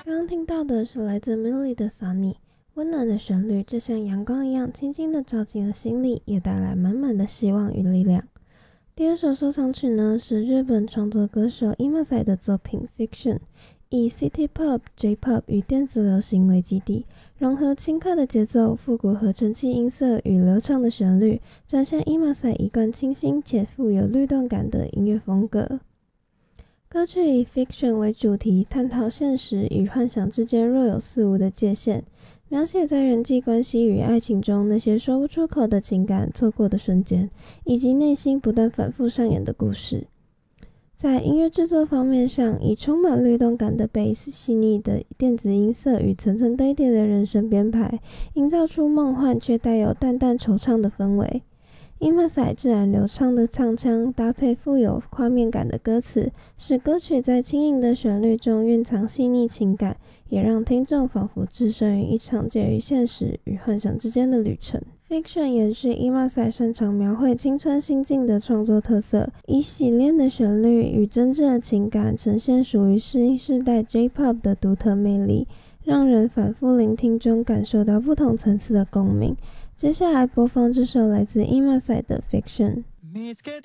刚刚听到的是来自 Millie 的 Sunny， 温暖的旋律就像阳光一样轻轻地照进了心里，也带来满满的希望与力量。第二首收藏曲呢，是日本创作歌手 Imazai 的作品 Fiction， 以 City Pop、J-Pop 与电子流行为基地，融合轻快的节奏、复古合成器音色与流畅的旋律，展现 Imazai 一贯清新且富有律动感的音乐风格。歌曲以 Fiction 为主题，探讨现实与幻想之间若有似无的界限，描写在人际关系与爱情中那些说不出口的情感、错过的瞬间，以及内心不断反复上演的故事。在音乐制作方面上，以充满律动感的 bass、细腻的电子音色与层层堆叠的人声编排，营造出梦幻却带有淡淡惆怅的氛围。Imazai 自然流畅的唱腔搭配富有画面感的歌词，使歌曲在轻盈的旋律中蕴藏细腻情感，也让听众仿佛置身于一场介于现实与幻想之间的旅程。Fiction 延续 Imazai 擅长描绘青春心境的创作特色，以洗练的旋律与真正的情感呈现属于新世代 J-Pop 的独特魅力，让人反复聆听中感受到不同层次的共鸣。接下来播放这首来自 Imazai 的 Fiction。 見つけ